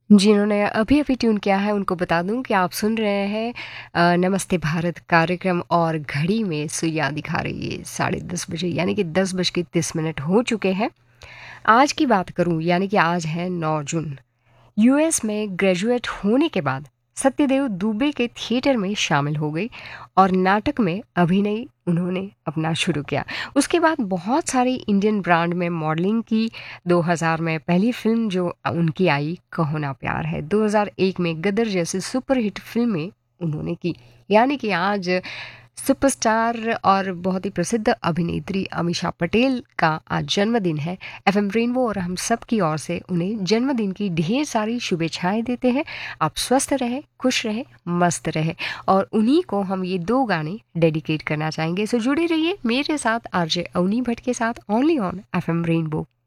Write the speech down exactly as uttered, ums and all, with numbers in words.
जिन्होंने अभी-अभी ट्यून किया है उनको बता दूँ कि आप सुन रहे हैं अ, नमस्ते भारत कार्यक्रम और घड़ी में सुइयाँ दिखा रही है साढ़े दस बजे यानी कि दस बज के तीस मिनट हो चुके हैं। आज की बात करूँ यानी कि आज है नौ जून। यूएस में ग्रेजुएट होने के बाद सत्यदेव दुबे के थिएटर में शामिल हो गई और नाटक में अभिनय उन्होंने अपना शुरू किया। उसके बाद बहुत सारी इंडियन ब्रांड में मॉडलिंग की। दो हज़ार में पहली फिल्म जो उनकी आई कहो ना प्यार है। दो हज़ार एक में गदर जैसी सुपरहिट फिल्में उन्होंने की। यानी कि आज सुपरस्टार और बहुत ही प्रसिद्ध अभिनेत्री अमीषा पटेल का आज जन्मदिन है। एफएम रेनबो और हम सब की ओर से उन्हें जन्मदिन की ढेर सारी शुभेच्छाएं देते हैं। आप स्वस्थ रहे, खुश रहे, मस्त रहे और उन्हीं को हम ये दो गाने डेडिकेट करना चाहेंगे। सो जुड़े रहिए मेरे साथ आरजे अवनी भट्ट के साथ ओनली ऑन एफएम रेनबो।